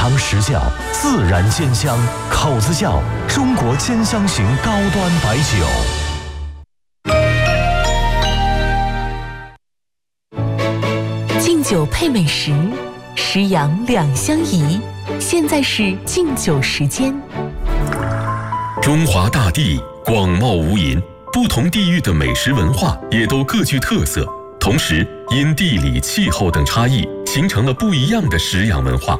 藏实窖，自然鲜香，口子窖，中国兼香型高端白酒。 敬酒配美食，食养两相宜。现在是敬酒时间。 中华大地广袤无垠，不同地域的美食文化也都各具特色，同时因地理、气候等差异，形成了不一样的食养文化。